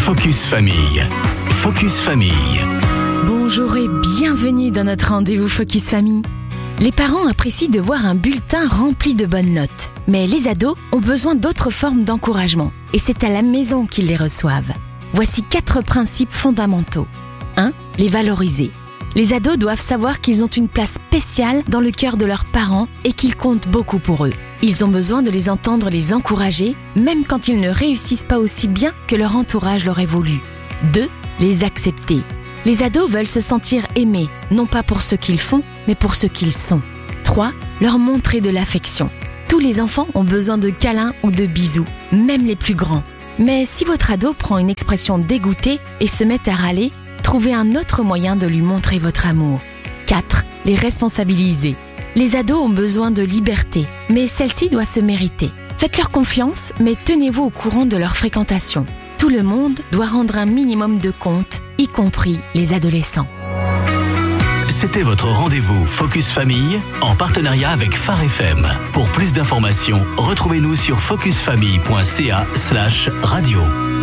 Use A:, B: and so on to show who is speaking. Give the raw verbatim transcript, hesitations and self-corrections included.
A: Focus Famille. Focus Famille.
B: Bonjour et bienvenue dans notre rendez-vous Focus Famille. Les parents apprécient de voir un bulletin rempli de bonnes notes. Mais les ados ont besoin d'autres formes d'encouragement. Et c'est à la maison qu'ils les reçoivent. Voici quatre principes fondamentaux. un. Les valoriser. Les ados doivent savoir qu'ils ont une place spéciale dans le cœur de leurs parents et qu'ils comptent beaucoup pour eux. Ils ont besoin de les entendre les encourager, même quand ils ne réussissent pas aussi bien que leur entourage l'aurait voulu. deux. Les accepter. Les ados veulent se sentir aimés, non pas pour ce qu'ils font, mais pour ce qu'ils sont. trois. Leur montrer de l'affection. Tous les enfants ont besoin de câlins ou de bisous, même les plus grands. Mais si votre ado prend une expression dégoûtée et se met à râler, trouvez un autre moyen de lui montrer votre amour. quatre. Les responsabiliser. Les ados ont besoin de liberté, mais celle-ci doit se mériter. Faites-leur confiance, mais tenez-vous au courant de leur fréquentation. Tout le monde doit rendre un minimum de compte, y compris les adolescents.
A: C'était votre rendez-vous Focus Famille en partenariat avec Phare F M. Pour plus d'informations, retrouvez-nous sur focusfamille point c a slash radio.